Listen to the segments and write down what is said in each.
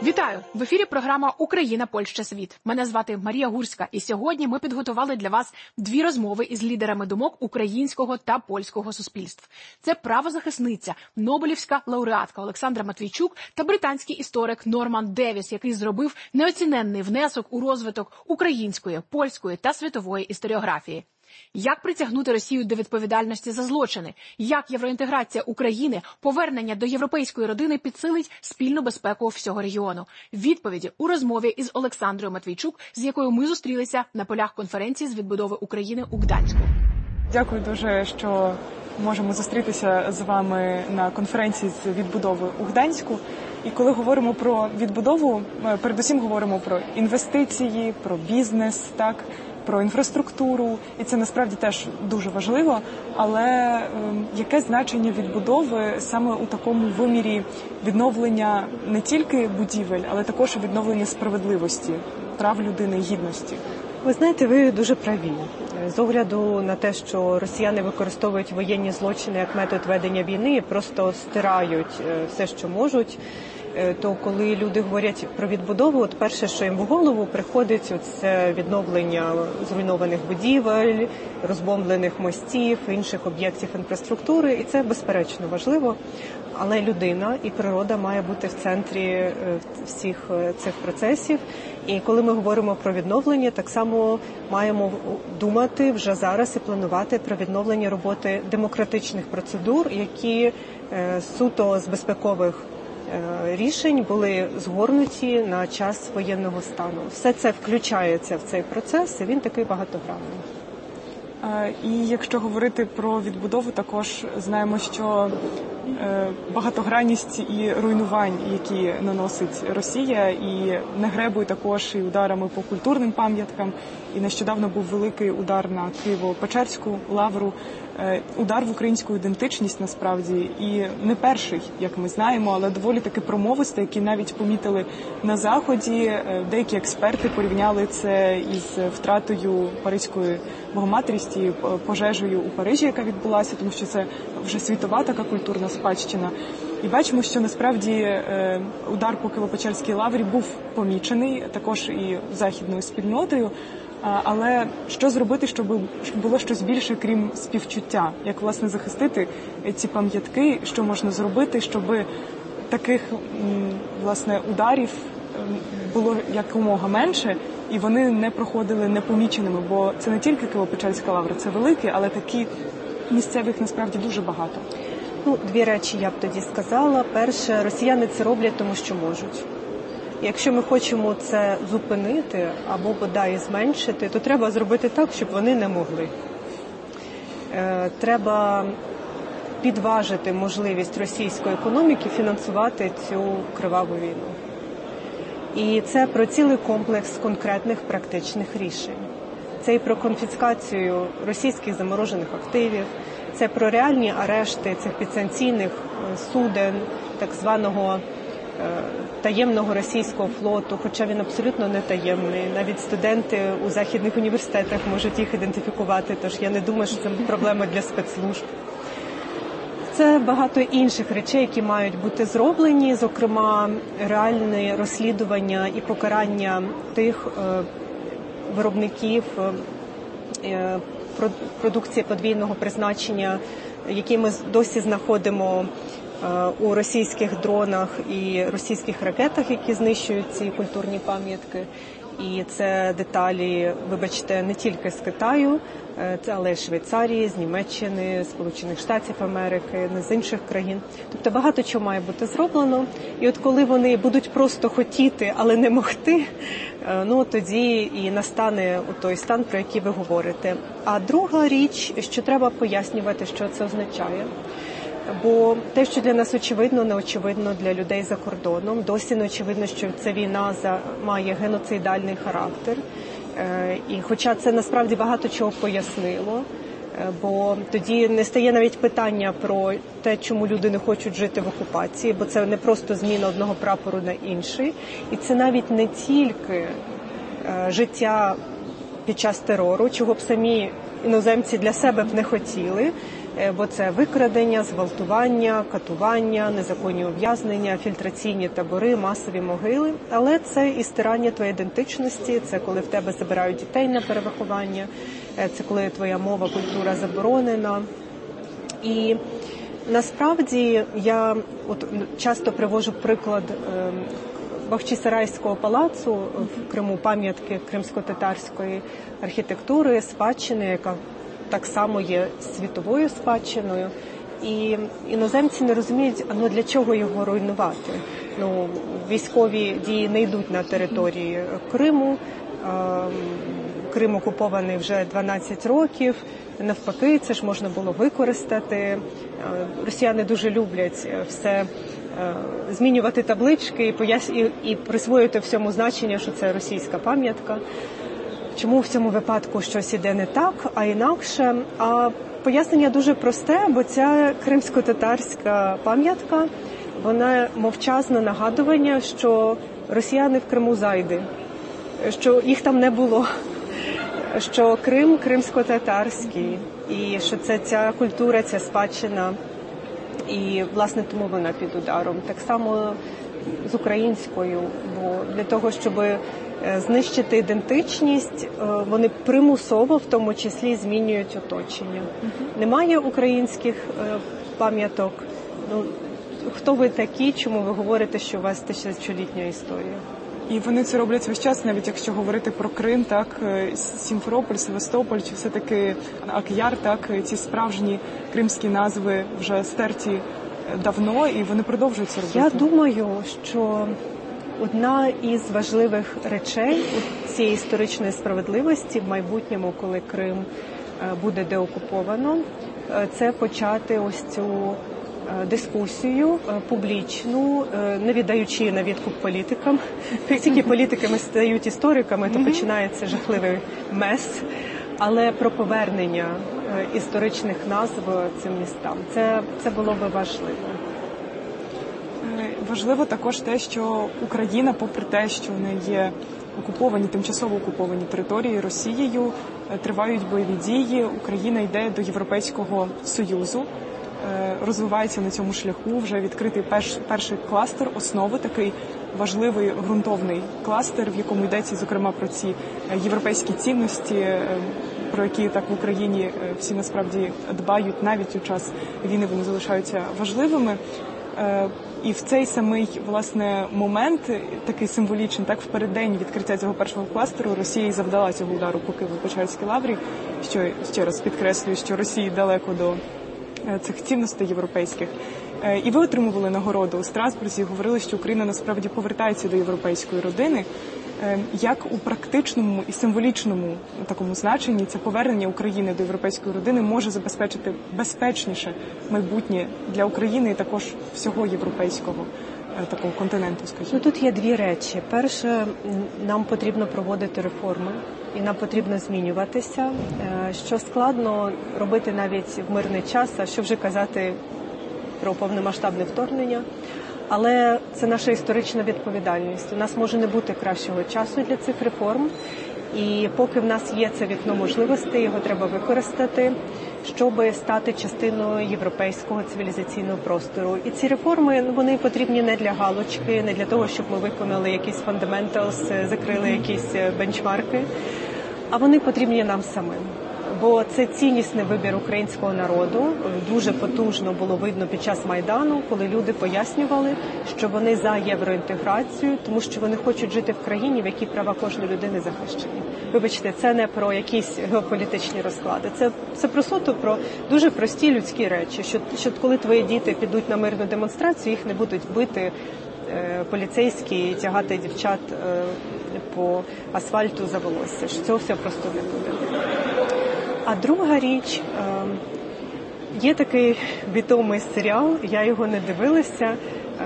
Вітаю! В ефірі програма «Україна, Польща, світ». Мене звати Марія Гурська, і сьогодні ми підготували для вас дві розмови із лідерами думок українського та польського суспільств. Це правозахисниця, Нобелівська лауреатка Олександра Матвійчук та британський історик Норман Девіс, який зробив неоціненний внесок у розвиток української, польської та світової історіографії. Як притягнути Росію до відповідальності за злочини? Як євроінтеграція України, повернення до європейської родини підсилить спільну безпеку всього регіону? Відповіді у розмові із Олександрою Матвійчук, з якою ми зустрілися на полях конференції з відбудови України у Гданську. Дякую дуже, що можемо зустрітися з вами на конференції з відбудови у Гданську. І коли говоримо про відбудову, передусім говоримо про інвестиції, про бізнес, так, про інфраструктуру, і це насправді теж дуже важливо, але яке значення відбудови саме у такому вимірі відновлення не тільки будівель, але також і відновлення справедливості, прав людини, гідності? Ви знаєте, ви дуже праві. З огляду на те, що росіяни використовують воєнні злочини як метод ведення війни і просто стирають все, що можуть, то коли люди говорять про відбудову, от перше, що їм в голову приходить, це відновлення зруйнованих будівель, розбомблених мостів, інших об'єктів інфраструктури, і це безперечно важливо. Але людина і природа має бути в центрі всіх цих процесів. І коли ми говоримо про відновлення, так само маємо думати вже зараз і планувати про відновлення роботи демократичних процедур, які суто з безпекових рішень були згорнуті на час воєнного стану. Все це включається в цей процес, і він такий багатогранний. І якщо говорити про відбудову, також знаємо, що багатогранність і руйнувань, які наносить Росія, і не гребує також і ударами по культурним пам'яткам. І нещодавно був великий удар на Києво-Печерську лавру, удар в українську ідентичність насправді, і не перший, як ми знаємо, але доволі таки промовистий, який навіть помітили на Заході. Деякі експерти порівняли це із втратою Паризької Богоматерісті, пожежею у Парижі, яка відбулася, тому що це вже світова така культурна спадщина. І бачимо, що насправді удар по Києво-Печерській лаврі був помічений також і західною спільнотою. Але що зробити, щоб було щось більше, крім співчуття? Як, власне, захистити ці пам'ятки? Що можна зробити, щоб таких, власне, ударів було якомога менше, і вони не проходили непоміченими? Бо це не тільки Києво-Печерська лавра, це велике, але такі місцевих насправді дуже багато. Дві речі я б тоді сказала. Перше, росіяни це роблять, тому що можуть. Якщо ми хочемо це зупинити або бодай зменшити, то треба зробити так, щоб вони не могли. Треба підважити можливість російської економіки фінансувати цю криваву війну. І це про цілий комплекс конкретних практичних рішень. Це і про конфіскацію російських заморожених активів, це про реальні арешти цих підсанкційних суден, так званого таємного російського флоту, хоча він абсолютно не таємний. Навіть студенти у західних університетах можуть їх ідентифікувати, тож я не думаю, що це проблема для спецслужб. Це багато інших речей, які мають бути зроблені, зокрема реальне розслідування і покарання тих виробників продукції подвійного призначення, які ми досі знаходимо у російських дронах і російських ракетах, які знищують ці культурні пам'ятки. І це деталі, вибачте, не тільки з Китаю, але й з Швейцарії, з Німеччини, Сполучених Штатів Америки, з інших країн. Тобто багато чого має бути зроблено. І от коли вони будуть просто хотіти, але не могти, тоді і настане той стан, про який ви говорите. А друга річ, що треба пояснювати, що це означає. Бо те, що для нас очевидно, не очевидно для людей за кордоном. Досі не очевидно, що ця війна має геноцидальний характер. І хоча це насправді багато чого пояснило, бо тоді не стає навіть питання про те, чому люди не хочуть жити в окупації, бо це не просто зміна одного прапору на інший. І це навіть не тільки життя під час терору, чого б самі іноземці для себе б не хотіли. бо це викрадення, зґвалтування, катування, незаконні ув'язнення, фільтраційні табори, масові могили. Але це і стирання твоєї ідентичності, це коли в тебе забирають дітей на перевиховання, це коли твоя мова, культура заборонена. І насправді я часто привожу приклад Бахчисарайського палацу в Криму, пам'ятки кримсько-татарської архітектури, спадщини, яка так само є світовою спадщиною. І іноземці не розуміють, для чого його руйнувати. Військові дії не йдуть на території Криму. Крим окупований вже 12 років. Навпаки, це ж можна було використати. Росіяни дуже люблять все змінювати таблички і присвоювати всьому значення, що це російська пам'ятка. Чому в цьому випадку щось іде не так, а інакше? А пояснення дуже просте, бо ця кримсько-татарська пам'ятка, вона мовчазне нагадування, що росіяни в Криму зайди, що їх там не було, що Крим кримсько-татарський, і що це ця культура, ця спадщина, і, власне, тому вона під ударом. Так само з українською, бо для того, щоб знищити ідентичність, вони примусово, в тому числі, змінюють оточення. Немає українських пам'яток. Хто ви такі, чому ви говорите, що у вас тисячолітня історія? І вони це роблять весь час, навіть якщо говорити про Крим, так, Сімферополь, Севастополь, чи все-таки Ак'яр, так, ці справжні кримські назви вже стерті давно, і вони продовжують це робити. Я думаю, що одна із важливих речей цієї історичної справедливості в майбутньому, коли Крим буде деокуповано, це почати ось цю дискусію публічну, не віддаючи на відкуп політикам. Як тільки політиками стають істориками, то починається жахливий мес. Але про повернення історичних назв цим містам, це було би важливо. Важливо також те, що Україна, попри те, що в неї є тимчасово окуповані території Росією, тривають бойові дії, Україна йде до Європейського Союзу, розвивається на цьому шляху, вже відкритий перший кластер, основи, такий важливий ґрунтовний кластер, в якому йдеться, зокрема, про ці європейські цінності, про які так в Україні всі насправді дбають, навіть у час війни вони залишаються важливими. І в цей самий, власне, момент, такий символічний, так, в переддень відкриття цього першого кластеру, Росія завдала цього удару по Києво-Печерській лаврі, що, ще раз підкреслюю, що Росії далеко до цих цінностей європейських. І ви отримували нагороду у Страсбурзі, говорили, що Україна насправді повертається до європейської родини. Як у практичному і символічному такому значенні це повернення України до європейської родини може забезпечити безпечніше майбутнє для України і також всього європейського такого континенту, скажімо? Тут є дві речі. Перше, нам потрібно проводити реформи, і нам потрібно змінюватися, що складно робити навіть в мирний час, а що вже казати про повномасштабне вторгнення. Але це наша історична відповідальність. У нас може не бути кращого часу для цих реформ. І поки в нас є це вікно можливостей, його треба використати, щоб стати частиною європейського цивілізаційного простору. І ці реформи, вони потрібні не для галочки, не для того, щоб ми виконали якісь fundamentals, закрили якісь бенчмарки, а вони потрібні нам самим. Бо це ціннісний вибір українського народу. Дуже потужно було видно під час Майдану, коли люди пояснювали, що вони за євроінтеграцію, тому що вони хочуть жити в країні, в якій права кожної людини захищені. Вибачте, це не про якісь геополітичні розклади. Це просто про дуже прості людські речі, що коли твої діти підуть на мирну демонстрацію, їх не будуть бити поліцейські і тягати дівчат по асфальту за волосся. Що цього все просто не буде. А друга річ, є такий відомий серіал, я його не дивилася,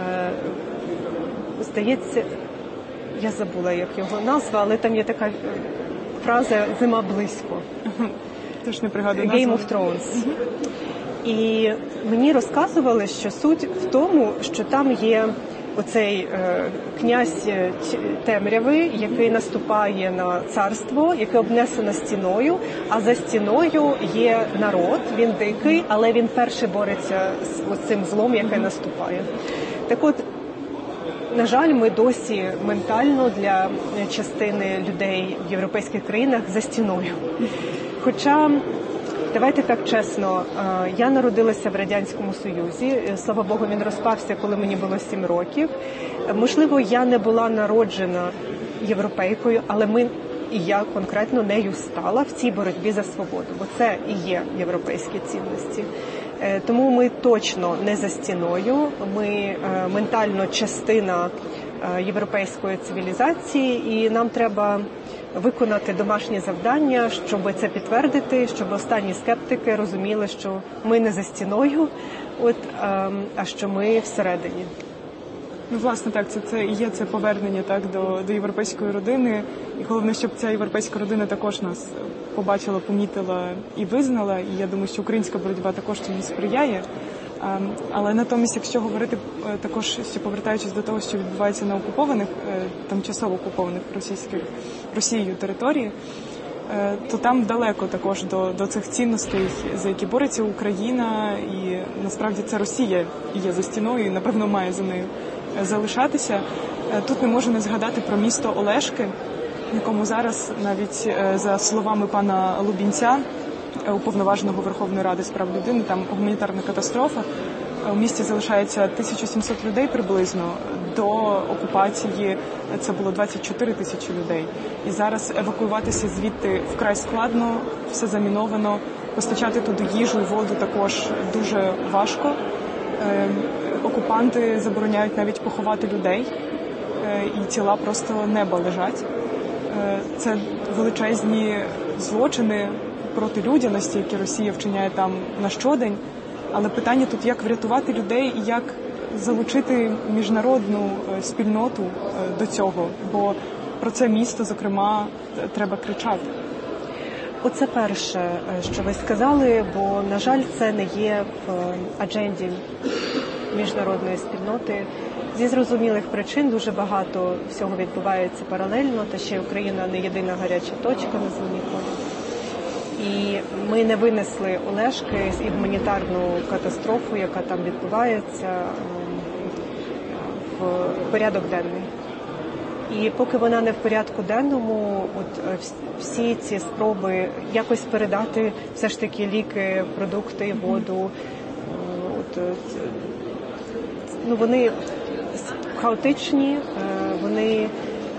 здається, я забула, як його назва, але там є така фраза «Зима близько». Тож не пригадую Game of Thrones. І мені розказували, що суть в тому, що там є оцей князь темряви, який наступає на царство, яке обнесено стіною, а за стіною є народ, він дикий, але він перший бореться з цим злом, яке наступає. Так от, на жаль, ми досі ментально для частини людей в європейських країнах за стіною. Хоча, давайте так чесно, я народилася в Радянському Союзі, слава Богу, він розпався, коли мені було 7 років. Можливо, я не була народжена європейкою, але і я конкретно нею стала в цій боротьбі за свободу, бо це і є європейські цінності. Тому ми точно не за стіною, ми ментально частина європейської цивілізації, і нам треба виконати домашні завдання, щоб це підтвердити, щоб останні скептики розуміли, що ми не за стіною, а що ми всередині. Ну, власне, так, це і є це повернення так до європейської родини. І головне, щоб ця європейська родина також нас побачила, помітила і визнала. І я думаю, що українська боротьба також цьому сприяє. Але натомість, якщо говорити також, що повертаючись до того, що відбувається на окупованих, тимчасово окупованих Росією території, то там далеко також до цих цінностей, за які бореться Україна, і насправді це Росія є за стіною і, напевно, має за нею залишатися. Тут не можу не згадати про місто Олешки, в якому зараз, навіть за словами пана Лубінця, уповноваженого Верховної Ради з прав людини, там гуманітарна катастрофа. У місті залишається 1700 людей приблизно. До окупації це було 24 тисячі людей. І зараз евакуюватися звідти вкрай складно, все заміновано. Постачати туди їжу і воду також дуже важко. Окупанти забороняють навіть поховати людей, і тіла просто неба лежать. Це величезні злочини проти людяності, які Росія вчиняє там на щодень. Але питання тут, як врятувати людей і як залучити міжнародну спільноту до цього. Бо про це місто, зокрема, треба кричати. Оце перше, що ви сказали, бо, на жаль, це не є в адженді міжнародної спільноти. Зі зрозумілих причин дуже багато всього відбувається паралельно, та ще Україна не єдина гаряча точка на землі. І ми не винесли Олешки і гуманітарну катастрофу, яка там відбувається, в порядок денний. І поки вона не в порядку денному, всі ці спроби якось передати все ж таки ліки, продукти, воду, вони хаотичні, вони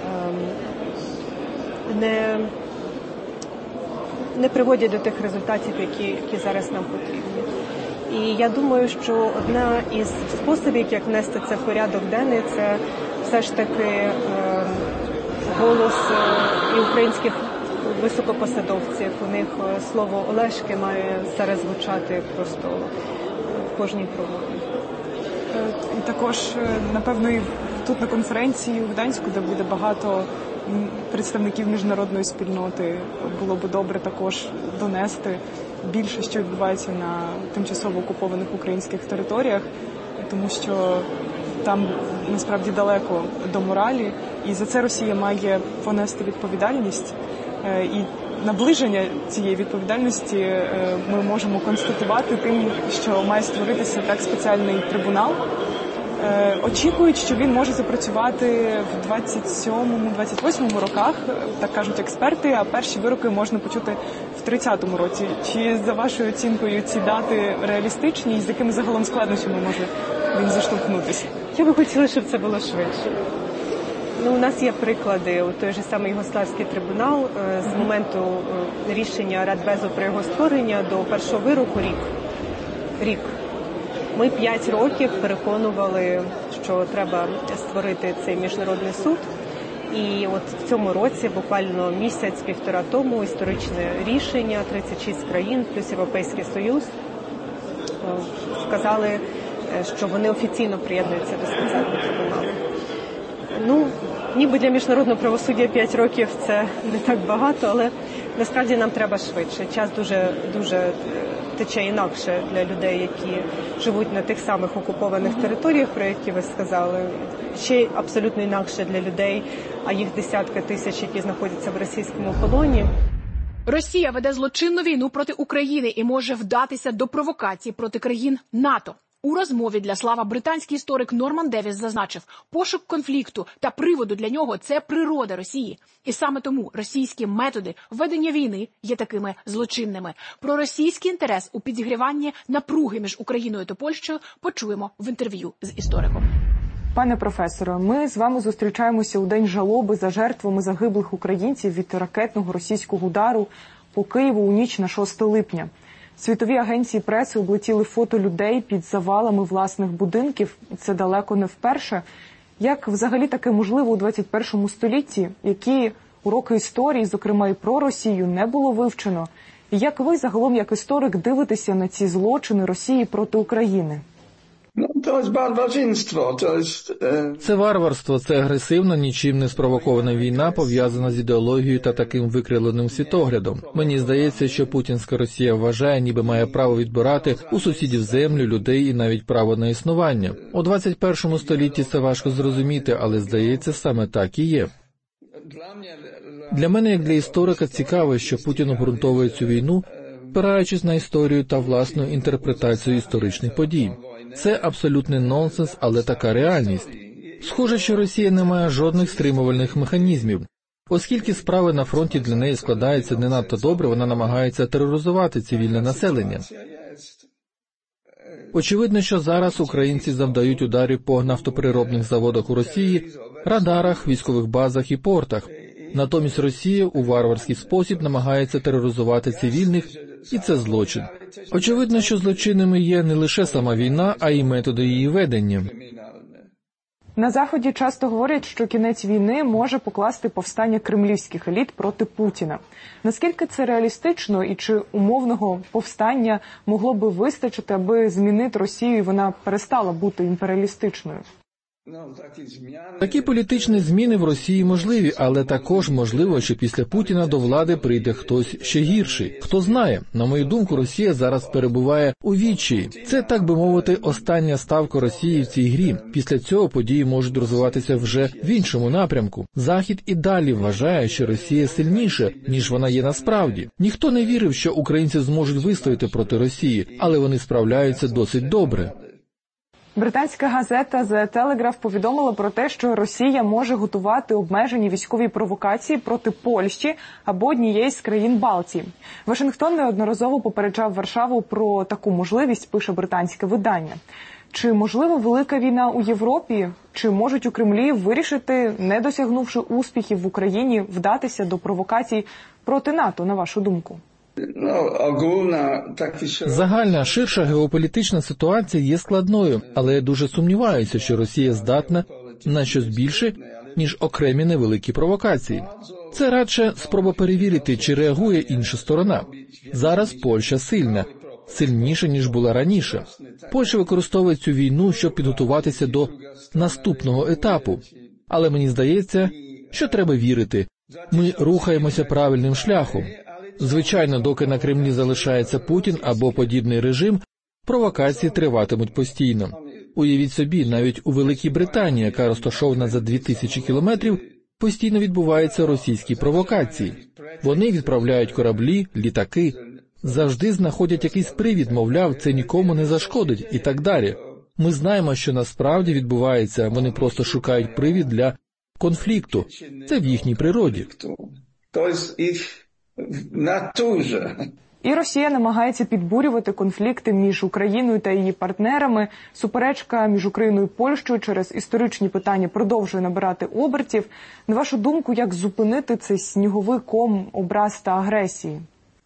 не приводять до тих результатів, які зараз нам потрібні. І я думаю, що одна із способів, як внести це в порядок денний, це все ж таки голос і українських високопосадовців. У них слово Олешки має зараз звучати просто в кожній промові. І також, напевно, і тут на конференції у Гданську, де буде багато представників міжнародної спільноти, було б добре також донести більше, що відбувається на тимчасово окупованих українських територіях, тому що там насправді далеко до моралі, і за це Росія має понести відповідальність. І наближення цієї відповідальності ми можемо констатувати тим, що має створитися так спеціальний трибунал. Очікують, що він може запрацювати в 27-28 роках, так кажуть експерти, а перші вироки можна почути в 30-му році. Чи за вашою оцінкою ці дати реалістичні і з якими загалом складнощами може він зіштовхнутися? Я би хотіла, щоб це було швидше. У нас є приклади, той же самий Югославський трибунал, з моменту рішення Радбезу про його створення до першого вироку рік. Ми 5 років переконували, що треба створити цей міжнародний суд. І от в цьому році, буквально місяць-півтора тому, історичне рішення, 36 країн плюс Європейський Союз сказали, що вони офіційно приєднуються до спеціального трибуналу. Ніби для міжнародного правосуддя 5 років це не так багато, але насправді нам треба швидше. Час дуже тече інакше для людей, які живуть на тих самих окупованих територіях, про які ви сказали. Ще абсолютно інакше для людей, а їх десятки тисяч, які знаходяться в російському полоні. Росія веде злочинну війну проти України і може вдатися до провокацій проти країн НАТО. У розмові для Слава британський історик Норман Девіс зазначив, пошук конфлікту та приводу для нього – це природа Росії. І саме тому російські методи ведення війни є такими злочинними. Про російський інтерес у підігріванні напруги між Україною та Польщею почуємо в інтерв'ю з істориком. Пане професоре, ми з вами зустрічаємося у день жалоби за жертвами загиблих українців від ракетного російського удару по Києву у ніч на 6 липня. Світові агенції преси облетіли фото людей під завалами власних будинків. Це далеко не вперше. Як взагалі таке можливо у 21 столітті? Які уроки історії, зокрема і про Росію, не було вивчено? І як ви загалом, як історик, дивитеся на ці злочини Росії проти України? Це варварство, це агресивна, нічим не спровокована війна, пов'язана з ідеологією та таким викривленим світоглядом. Мені здається, що путінська Росія вважає, ніби має право відбирати у сусідів землю, людей і навіть право на існування. У 21 столітті це важко зрозуміти, але, здається, саме так і є. Для мене, як для історика, цікаво, що Путін обґрунтовує цю війну, спираючись на історію та власну інтерпретацію історичних подій. Це абсолютний нонсенс, але така реальність. Схоже, що Росія не має жодних стримувальних механізмів. Оскільки справи на фронті для неї складаються не надто добре, вона намагається тероризувати цивільне населення. Очевидно, що зараз українці завдають ударів по нафтопереробних заводах у Росії, радарах, військових базах і портах. Натомість Росія у варварський спосіб намагається тероризувати цивільних, і це злочин. Очевидно, що злочинними є не лише сама війна, а й методи її ведення. На Заході часто говорять, що кінець війни може покласти повстання кремлівських еліт проти Путіна. Наскільки це реалістично і чи умовного повстання могло би вистачити, аби змінити Росію і вона перестала бути імперіалістичною? Такі політичні зміни в Росії можливі, але також можливо, що після Путіна до влади прийде хтось ще гірший. Хто знає, на мою думку, Росія зараз перебуває у відчаї. Це, так би мовити, остання ставка Росії в цій грі. Після цього події можуть розвиватися вже в іншому напрямку. Захід і далі вважає, що Росія сильніша, ніж вона є насправді. Ніхто не вірив, що українці зможуть вистояти проти Росії, але вони справляються досить добре. Британська газета The Telegraph повідомила про те, що Росія може готувати обмежені військові провокації проти Польщі або однієї з країн Балтії. Вашингтон неодноразово попереджав Варшаву про таку можливість, пише британське видання. Чи можлива велика війна у Європі? Чи можуть у Кремлі вирішити, не досягнувши успіхів в Україні, вдатися до провокацій проти НАТО, на вашу думку? Загальна, ширша геополітична ситуація є складною, але я дуже сумніваюся, що Росія здатна на щось більше, ніж окремі невеликі провокації. Це радше спроба перевірити, чи реагує інша сторона. Зараз Польща сильна, сильніша, ніж була раніше. Польща використовує цю війну, щоб підготуватися до наступного етапу. Але мені здається, що треба вірити. Ми рухаємося правильним шляхом. Звичайно, доки на Кремлі залишається Путін або подібний режим, провокації триватимуть постійно. Уявіть собі, навіть у Великій Британії, яка розташована за 2000 кілометрів, постійно відбуваються російські провокації. Вони відправляють кораблі, літаки, завжди знаходять якийсь привід, мовляв, це нікому не зашкодить і так далі. Ми знаємо, що насправді відбувається, вони просто шукають привід для конфлікту. Це в їхній природі. І Росія намагається підбурювати конфлікти між Україною та її партнерами. Суперечка між Україною і Польщею через історичні питання продовжує набирати обертів. На вашу думку, як зупинити цей сніговий ком образ та агресії?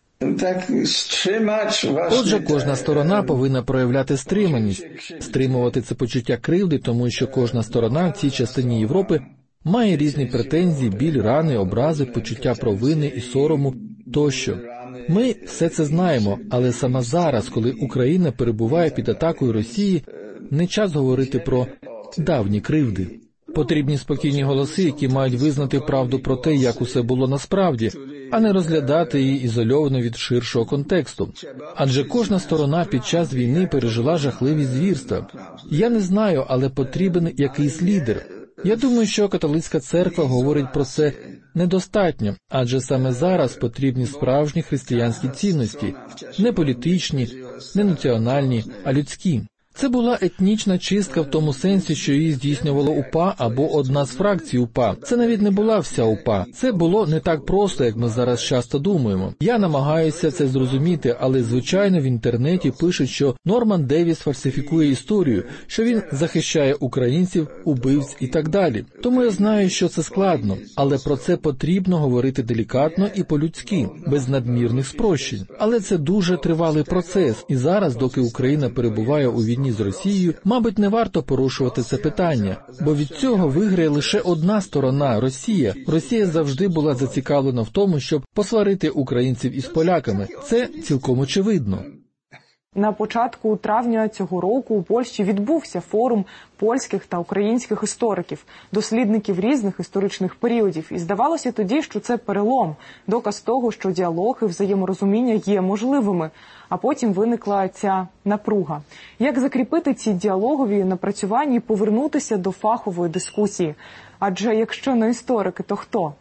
Отже, кожна сторона повинна проявляти стриманість, стримувати це почуття кривди, тому що кожна сторона в цій частині Європи має різні претензії, біль, рани, образи, почуття провини і сорому тощо. Ми все це знаємо, але саме зараз, коли Україна перебуває під атакою Росії, не час говорити про давні кривди. Потрібні спокійні голоси, які мають визнати правду про те, як усе було насправді, а не розглядати її ізольовано від ширшого контексту. Адже кожна сторона під час війни пережила жахливі звірства. Я не знаю, але потрібен якийсь лідер. Я думаю, що католицька церква говорить про це недостатньо, адже саме зараз потрібні справжні християнські цінності, не політичні, не національні, а людські. Це була етнічна чистка в тому сенсі, що її здійснювало УПА або одна з фракцій УПА. Це навіть не була вся УПА. Це було не так просто, як ми зараз часто думаємо. Я намагаюся це зрозуміти, але, звичайно, в інтернеті пишуть, що Норман Девіс фальсифікує історію, що він захищає українців, убивць і так далі. Тому я знаю, що це складно, але про це потрібно говорити делікатно і по-людськи, без надмірних спрощень. Але це дуже тривалий процес, і зараз, доки Україна перебуває у війні з Росією, мабуть, не варто порушувати це питання, бо від цього виграє лише одна сторона – Росія. Росія завжди була зацікавлена в тому, щоб посварити українців із поляками. Це цілком очевидно. На початку травня цього року у Польщі відбувся форум польських та українських істориків, дослідників різних історичних періодів. І здавалося тоді, що це перелом, доказ того, що діалог і взаєморозуміння є можливими. А потім виникла ця напруга. Як закріпити ці діалогові напрацювання і повернутися до фахової дискусії? Адже якщо не історики, то хто?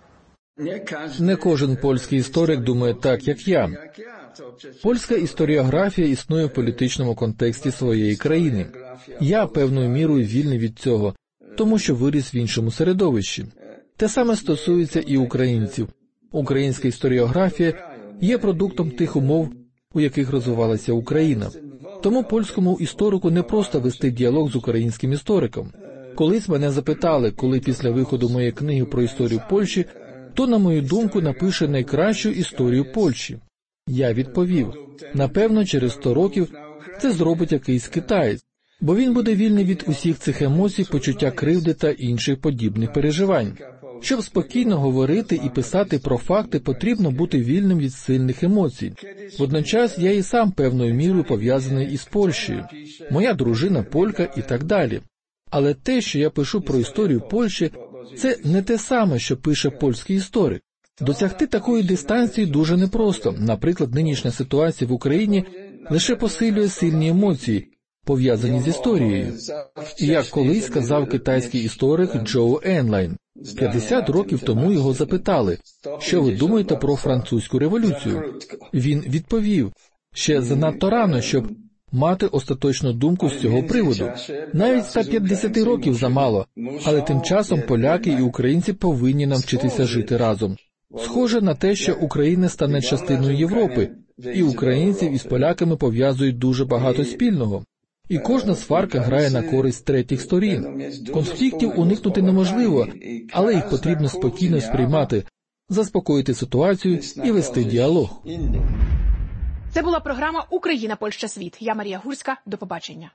Не кожен польський історик думає так, як я. Польська історіографія існує в політичному контексті своєї країни. Я певною мірою вільний від цього, тому що виріс в іншому середовищі. Те саме стосується і українців. Українська історіографія є продуктом тих умов, у яких розвивалася Україна. Тому польському історику не просто вести діалог з українським істориком. Колись мене запитали, коли після виходу моєї книги про історію Польщі, хто, на мою думку, напише найкращу історію Польщі. Я відповів, напевно, через 100 років це зробить якийсь китаєць, бо він буде вільний від усіх цих емоцій, почуття кривди та інших подібних переживань. Щоб спокійно говорити і писати про факти, потрібно бути вільним від сильних емоцій. Водночас я і сам певною мірою пов'язаний із Польщею. Моя дружина полька і так далі. Але те, що я пишу про історію Польщі, це не те саме, що пише польський історик. Досягти такої дистанції дуже непросто. Наприклад, нинішня ситуація в Україні лише посилює сильні емоції, пов'язані з історією. І як колись сказав китайський історик Джоу Енлайн, 50 років тому його запитали, що ви думаєте про французьку революцію? Він відповів, ще занадто рано, щоб мати остаточну думку з цього приводу. Навіть 150 років замало, але тим часом поляки і українці повинні навчитися жити разом. Схоже на те, що Україна стане частиною Європи, і українців із поляками пов'язують дуже багато спільного. І кожна сварка грає на користь третіх сторін. Конфліктів уникнути неможливо, але їх потрібно спокійно сприймати, заспокоїти ситуацію і вести діалог. Це була програма «Україна, Польща, світ». Я Марія Гурська. До побачення.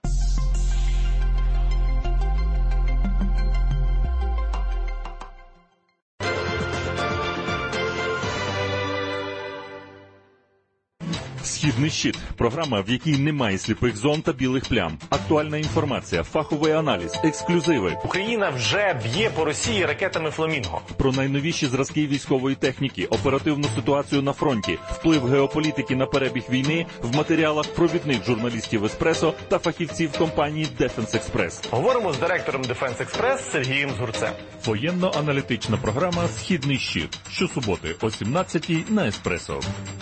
«Східний щит» – програма, в якій немає сліпих зон та білих плям. Актуальна інформація, фаховий аналіз, ексклюзиви. Україна вже б'є по Росії ракетами «Фламінго». Про найновіші зразки військової техніки, оперативну ситуацію на фронті, вплив геополітики на перебіг війни в матеріалах провідних журналістів «Еспресо» та фахівців компанії «Дефенс Експрес». Говоримо з директором «Дефенс Експрес» Сергієм Згурцем. Воєнно-аналітична програма «Східний щит». Щосуботи о 17-й на «Еспресо».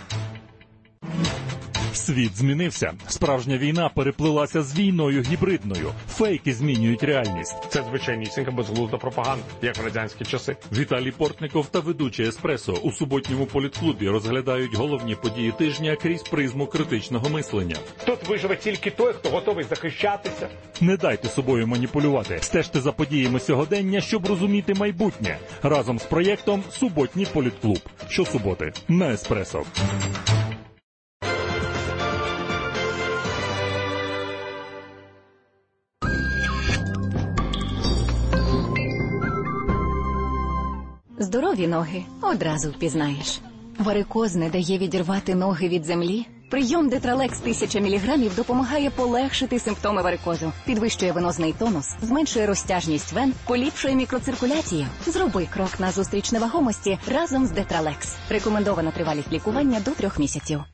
Світ змінився. Справжня війна переплилася з війною гібридною. Фейки змінюють реальність. Це звичайнісінька безглузда пропаганда, як в радянські часи. Віталій Портников та ведучий «Еспресо» у суботньому політклубі розглядають головні події тижня крізь призму критичного мислення. Тут виживе тільки той, хто готовий захищатися. Не дайте собою маніпулювати. Стежте за подіями сьогодення, щоб розуміти майбутнє. Разом з проєктом «Суботній політклуб». Щосуботи на «Еспресо». Здорові ноги одразу впізнаєш. Варикоз не дає відірвати ноги від землі, Прийом Детралекс 1000 мг допомагає полегшити симптоми варикозу, підвищує венозний тонус, зменшує розтяжність вен, поліпшує мікроциркуляцію. Зроби крок назустріч невагомості разом з Детралекс. Рекомендована тривалість лікування до 3 місяців.